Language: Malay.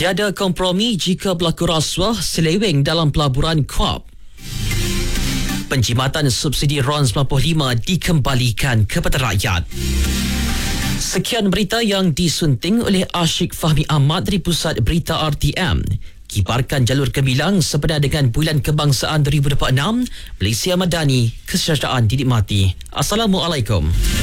Tiada kompromi jika berlaku rasuah seleweng dalam pelaburan KUAP. Penjimatan subsidi RON 95 dikembalikan kepada rakyat. Sekian berita yang disunting oleh Ashik Fahmi Ahmad dari Pusat Berita RTM. Kibarkan jalur gemilang sebenar dengan Bulan Kebangsaan 2026, Malaysia Madani, kesejahteraan dinikmati. Assalamualaikum.